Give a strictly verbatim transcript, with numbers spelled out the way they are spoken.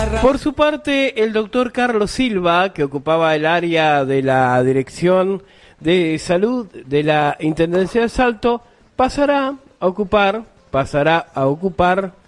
Por su parte, el doctor Carlos Silva, que ocupaba el área de la Dirección de Salud de la Intendencia de Salto, pasará a ocupar, pasará a ocupar